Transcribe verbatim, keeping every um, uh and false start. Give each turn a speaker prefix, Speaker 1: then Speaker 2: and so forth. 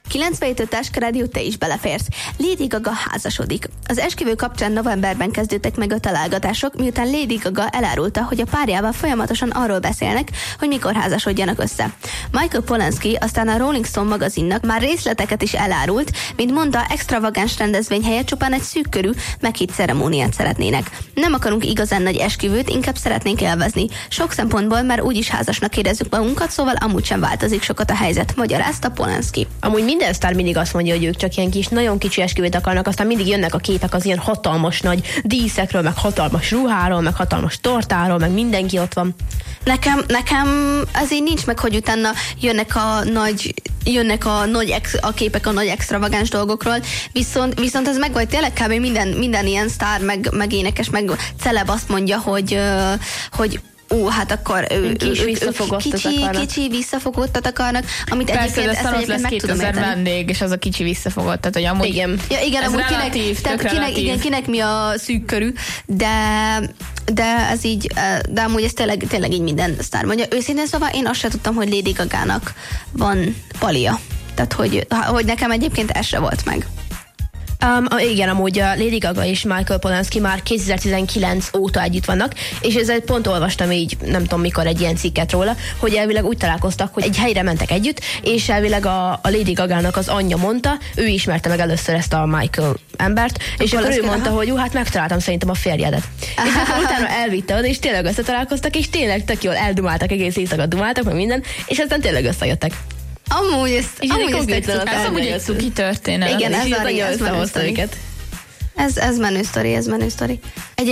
Speaker 1: kilencvenhét Táska Rádió, te is beleférsz. Lady Gaga házasodik. Az esküvő kapcsán novemberben kezdődtek meg a találgatások, miután Lady Gaga elárulta, hogy a párjával folyamatosan arról beszélnek, hogy mikor házasodjanak össze. Michael Polanski aztán a Rolling Stone magazinnak már részleteket is elárult, mint mondta, extravagáns rendezvény helyett csupán egy szűk körű, meghitt ceremóniát szeretnének. Nem akarunk igazán nagy esküvőt, inkább szeretnénk élvezni. Sok szempontból már úgyis házasnak érezzük magunkat, szóval amúgy sem változik sokat a helyzet, magyarázta Polanski.
Speaker 2: Amúgy minden sztár mindig azt mondja, hogy ők csak ilyen kis, nagyon kicsi esküvőt akarnak, aztán mindig jönnek a képek az ilyen hatalmas nagy díszekről, meg hatalmas ruháról, meg hatalmas tortáról, meg mindenki ott van.
Speaker 1: Nekem, nekem azért nincs meg, hogy utána jönnek a nagy, jönnek a, nagy ex, a képek a nagy extravagáns dolgokról, viszont, viszont ez meg vagy tényleg kb. minden, minden ilyen sztár, meg, meg énekes, meg celeb azt mondja, hogy, hogy ó, hát akkor ő,
Speaker 2: kis
Speaker 1: ő,
Speaker 2: visszafogottat
Speaker 1: kicsi,
Speaker 2: akarnak.
Speaker 1: Kicsi visszafogottat akarnak, amit
Speaker 3: persze,
Speaker 1: egyébként
Speaker 3: de
Speaker 1: ezt egyébként
Speaker 3: lesz
Speaker 1: meg tudom
Speaker 3: kétezer
Speaker 1: érteni.
Speaker 3: vendég, és az a kicsi visszafogott, tehát hogy amúgy
Speaker 2: Igen.
Speaker 1: Ja, igen,
Speaker 3: ez
Speaker 1: amúgy
Speaker 3: relatív,
Speaker 1: kinek, tehát
Speaker 3: tök
Speaker 1: kinek,
Speaker 3: relatív.
Speaker 1: igen, kinek mi a szűk körű, de, de ez így, de amúgy ez tényleg, tényleg így minden sztár mondja. Őszintén szóval én azt sem tudtam, hogy Lady Gagának van palia. Tehát, hogy, hogy nekem egyébként ez se volt meg.
Speaker 2: Um, igen, amúgy a Lady Gaga és Michael Polanski már kétezer-tizenkilenc óta együtt vannak, és ezzel pont olvastam így, nem tudom mikor, egy ilyen cikket róla, hogy elvileg úgy találkoztak, hogy egy helyre mentek együtt, és elvileg a, a Lady Gagának az anyja mondta, ő ismerte meg először ezt a Michael embert, a és akkor ő mondta, hogy jó, hát megtaláltam szerintem a férjedet. És akkor utána elvitte oda, és tényleg összetalálkoztak, és tényleg tök jól eldumáltak, egész éjszaka dumáltak, meg minden, és aztán tényleg összejöttek.
Speaker 1: Amúgy ez, amúgy ez, egy cuki,
Speaker 3: ez amúgy egy cuki történet.
Speaker 1: Igen, ez,
Speaker 2: és
Speaker 1: a,
Speaker 2: nagyon
Speaker 1: ez menő
Speaker 2: összehozta
Speaker 1: sztori.
Speaker 2: őket.
Speaker 1: Ez, ez menő sztori, ez menő sztori. Egy